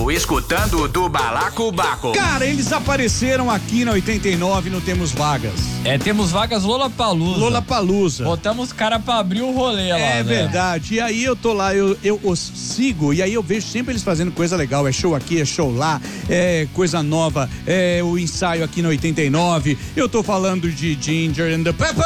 Brasil, escutando do Balacobaco. Cara, eles apareceram aqui na 89, não temos vagas. Temos vagas Lollapalooza. Botamos cara pra abrir o rolê lá, É né? verdade. E aí eu tô lá, eu os sigo, e aí eu vejo sempre eles fazendo coisa legal. É show aqui, é show lá, é coisa nova, é o ensaio aqui na 89. Eu tô falando de Ginger and the Pepper!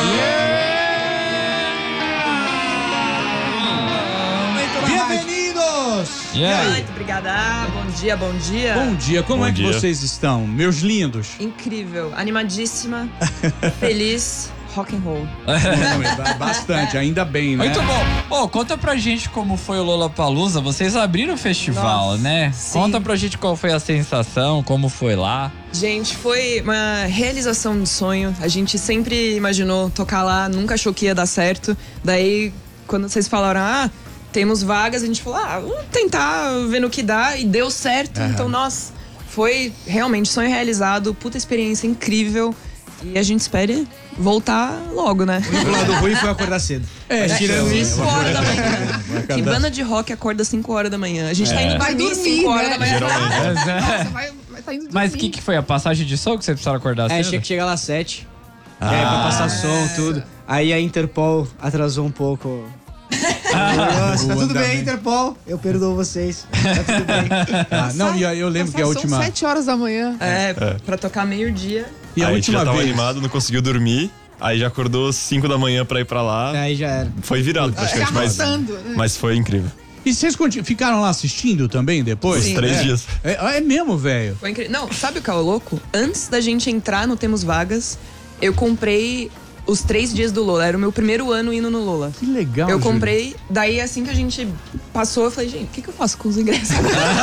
Bem-vindos! Muito obrigada. Bom dia. Bom dia, como é que vocês estão, meus lindos? Incrível, animadíssima, feliz, rock and roll. Bastante, ainda bem, né? Muito bom. Conta pra gente como foi o Lollapalooza. Vocês abriram o festival, né? sim. Conta pra gente qual foi a sensação, como foi lá. Gente, foi uma realização de sonho. A gente sempre imaginou tocar lá, nunca achou que ia dar certo. Daí, quando vocês falaram, temos vagas, a gente falou, vamos tentar ver no que dá, e deu certo. Então, nossa, foi realmente sonho realizado, puta experiência incrível. E a gente espera voltar logo, né? O lado ruim foi acordar cedo. Tirando isso, 5 horas da manhã. Que banda de rock acorda 5 horas da manhã? A gente tá indo dormir 5 horas da manhã. Vai tá indo dormir. Mas o que foi? A passagem de som que você precisava acordar cedo? Tinha que chegar lá às 7. Pra passar som, tudo. Aí a Interpol atrasou um pouco. Nossa, tá tudo bem, Interpol. Eu perdoo vocês. Tá tudo bem. Não, e aí eu lembro que a última... São 7 horas da manhã. Pra tocar meio-dia. E a aí última já tava vez... animado, não conseguiu dormir. Aí já acordou 5 da manhã pra ir pra lá. Aí já era. Foi virado praticamente, arrastando, né? mas foi incrível. E vocês ficaram lá assistindo também depois? Sim. 3 dias. É mesmo, velho? Foi incrível. Não, sabe o que é o louco? Antes da gente entrar no Temos Vagas, eu comprei os 3 dias do Lola. Era o meu primeiro ano indo no Lola. Que legal, Eu Júlio. comprei, daí assim que a gente passou, eu falei, gente, o que eu faço com os ingressos?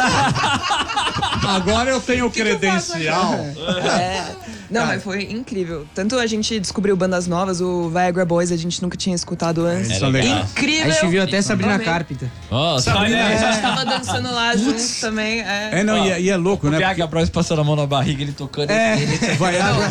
Agora eu tenho credencial. Não, mas foi incrível. Tanto a gente descobriu bandas novas, o Viagra Boys a gente nunca tinha escutado antes. Isso é legal. Incrível! A gente viu até Sabrina Amei. Carpenter. Nossa, A gente tava dançando lá juntos também. E é louco, né? a Bros passando a mão na barriga, ele tocando. Viagra.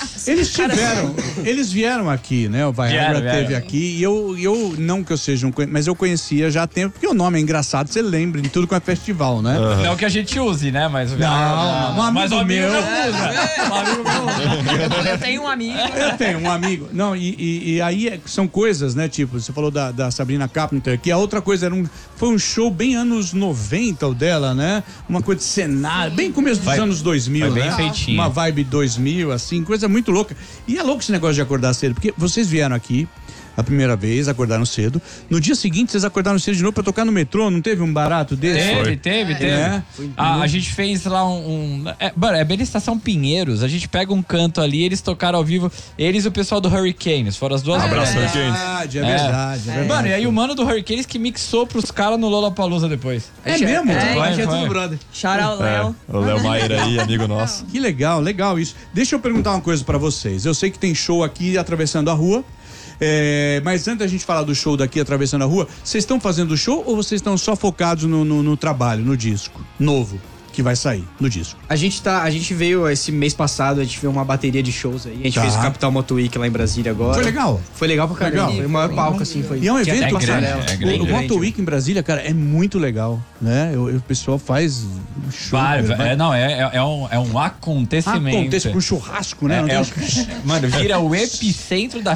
Eles vieram aqui, né? O Viagra Vieram. teve aqui e eu não que eu seja mas eu conhecia já há tempo, porque o nome é engraçado, você lembra de tudo com é festival, né? Não que a gente use, né? Mas Não, um amigo mas o meu. usa. Um amigo meu usa. Eu tenho um amigo. Eu tenho um amigo. Não, e aí são coisas, né? Tipo, você falou da Sabrina Carpenter, que a outra coisa foi um show bem anos 90 o dela, né? Uma coisa de cenário, bem começo dos anos 2000, foi né? bem feitinho. Uma vibe 2000, assim, coisa muito louca. E é louco esse negócio de acordar cedo, porque vocês vieram aqui a primeira vez, acordaram cedo. No dia seguinte, vocês acordaram cedo de novo pra tocar no metrô, não teve um barato desse? Teve. É. A gente fez lá é bem na Estação Pinheiros. A gente pega um canto ali, eles tocaram ao vivo. Eles e o pessoal do Hurricanes. Foram as duas Abraço, bandas. Hurricanes. É verdade. Mano, e aí o mano do Hurricanes que mixou pros caras no Lollapalooza depois. É mesmo? A gente é Foi. tudo brother. Shout out, Léo. O Léo Maier aí, amigo nosso. Que legal isso. Deixa eu perguntar uma coisa pra vocês. Eu sei que tem show aqui atravessando a rua. Mas antes da gente falar do show daqui atravessando a rua, vocês estão fazendo o show ou vocês estão só focados no trabalho, no disco novo que vai sair no disco? A gente veio esse mês passado, a gente viu uma bateria de shows aí. A gente fez o Capital Moto Week lá em Brasília agora. Foi legal? Foi legal pra caramba. Foi o maior palco, assim. Foi. E é um Tinha evento, até cara. passarela. O Moto Week em Brasília, cara, é muito legal, né? O pessoal faz um show. É um acontecimento. Acontece com churrasco, né? Mano, vira o epicentro da